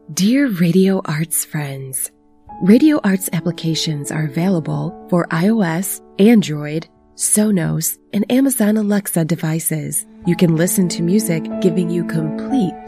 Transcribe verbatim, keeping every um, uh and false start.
Dear Radio Arts friends, Radio Arts applications are available for iOS, Android, Sonos, and Amazon Alexa devices. You can listen to music giving you complete